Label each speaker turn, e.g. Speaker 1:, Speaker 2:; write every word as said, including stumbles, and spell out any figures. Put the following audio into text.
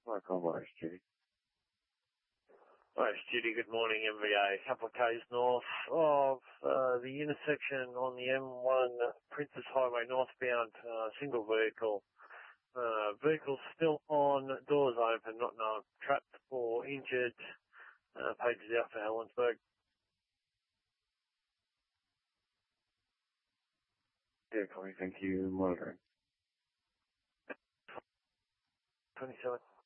Speaker 1: My convoy, Judy.
Speaker 2: Hi, Judy. Good morning, M V A. A couple of k's north of uh, the intersection on the M one Princess Highway northbound, uh, single vehicle. Uh, vehicle's still on, doors open, not known, trapped or injured. Uh, pages out for Helensburgh.
Speaker 1: Yeah, Connie, thank you. Monitoring.
Speaker 2: twenty-seven.